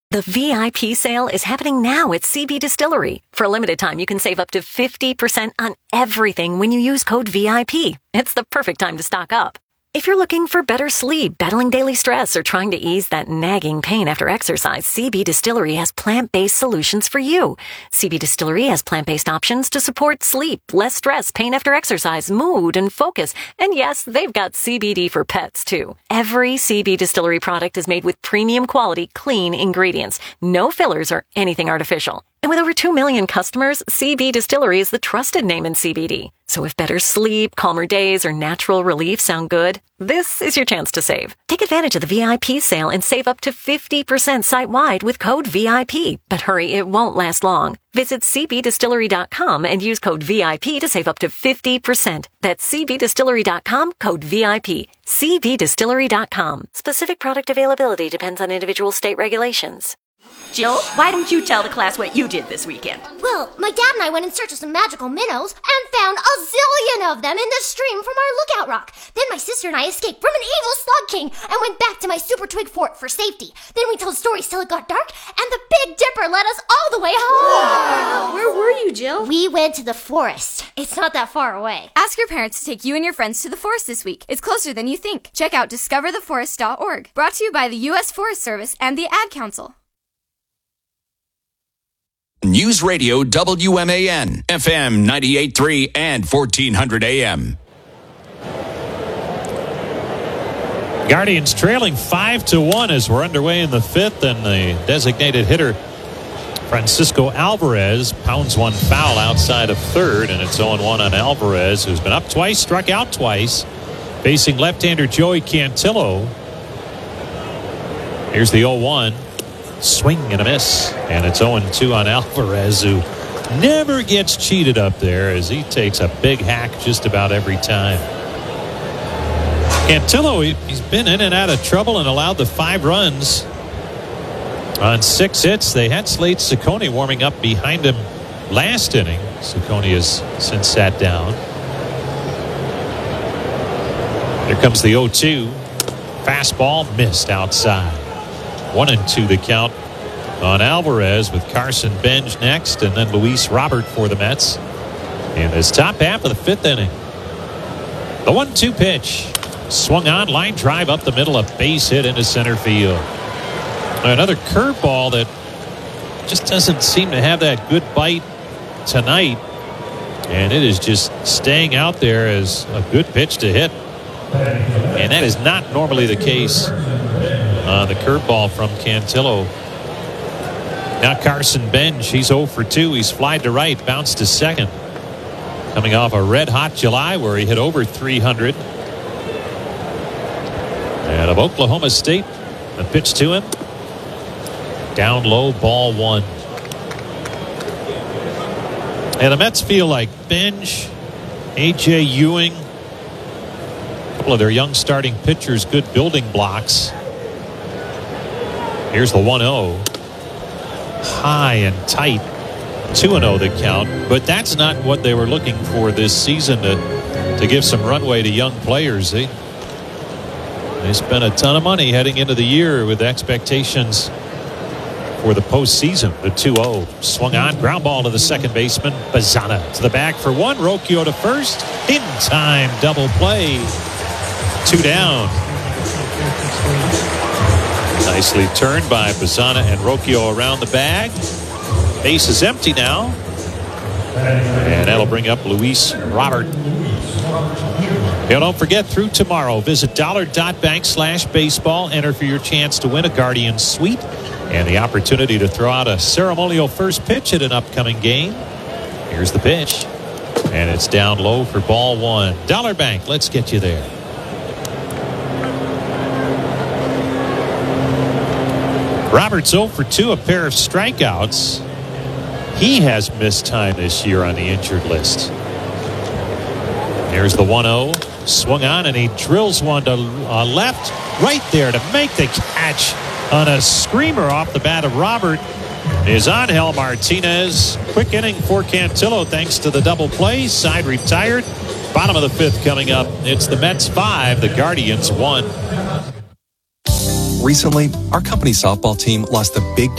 The VIP sale is happening now at CB Distillery. For a limited time, you can save up to 50% on everything when you use code VIP. It's the perfect time to stock up. If you're looking for better sleep, battling daily stress, or trying to ease that nagging pain after exercise, CB Distillery has plant-based solutions for you. CB Distillery has plant-based options to support sleep, less stress, pain after exercise, mood, and focus. And yes, they've got CBD for pets, too. Every CB Distillery product is made with premium quality, clean ingredients. No fillers or anything artificial. And with over 2 million customers, CB Distillery is the trusted name in CBD. So if better sleep, calmer days, or natural relief sound good, this is your chance to save. Take advantage of the VIP sale and save up to 50% site-wide with code VIP. But hurry, it won't last long. Visit cbdistillery.com and use code VIP to save up to 50%. That's cbdistillery.com, code VIP. cbdistillery.com. Specific product availability depends on individual state regulations. Jill, why don't you tell the class what you did this weekend? Well, my dad and I went in search of some magical minnows and found a zillion of them in the stream from our lookout rock. Then my sister and I escaped from an evil slug king and went back to my super twig fort for safety. Then we told stories till it got dark, and the Big Dipper led us all the way home. Wow. Where were you, Jill? We went to the forest. It's not that far away. Ask your parents to take you and your friends to the forest this week. It's closer than you think. Check out discovertheforest.org. Brought to you by the U.S. Forest Service and the Ad Council. News Radio WMAN, FM 98.3 and 1400 AM. Guardians trailing 5-1 as we're underway in the fifth, and the designated hitter Francisco Alvarez pounds one foul outside of third, and it's 0-1 on Alvarez, who's been up twice, struck out twice, facing left-hander Joey Cantillo. Here's the 0-1. Swing and a miss, and it's 0-2 on Alvarez, who never gets cheated up there as he takes a big hack just about every time. Cantillo, he's been in and out of trouble and allowed the 5 runs on 6 hits. They had Slade Ciccone warming up behind him last inning. Ciccone has since sat down. Here comes the 0-2. Fastball missed outside. 1-2 the count on Alvarez, with Carson Benj next, and then Luis Robert for the Mets in this top half of the fifth inning. The 1-2 pitch swung on, line drive up the middle, a base hit into center field. Another curveball that just doesn't seem to have that good bite tonight, and it is just staying out there as a good pitch to hit, and that is not normally the case. The curveball from Cantillo. Now Carson Benj, he's 0 for 2. He's flied to right, bounced to second. Coming off a red-hot July where he hit over 300. And of Oklahoma State, a pitch to him. Down low, ball 1. And the Mets feel like Benj, A.J. Ewing, a couple of their young starting pitchers, good building blocks. Here's the 1-0. High and tight. 2-0 the count. But that's not what they were looking for this season, to give some runway to young players. They spent a ton of money heading into the year with expectations for the postseason. The 2-0 swung on. Ground ball to the second baseman. Bazana to the bag for 1. Rocchio to first. In time. Double play. 2 down. Nicely turned by Bazana and Rocchio around the bag. Base is empty now. And that'll bring up Luis Robert. Don't forget, through tomorrow, visit $.bank/baseball. Enter for your chance to win a Guardian suite and the opportunity to throw out a ceremonial first pitch at an upcoming game. Here's the pitch. And it's down low for ball 1. Dollar Bank, let's get you there. Roberts 0 for 2, a pair of strikeouts. He has missed time this year on the injured list. Here's the 1-0. Swung on, and he drills one to left, right there to make the catch on a screamer off the bat of Robert is Angel Martinez. Quick inning for Cantillo thanks to the double play. Side retired. Bottom of the fifth coming up. It's the Mets 5, the Guardians 1. Recently, our company softball team lost a big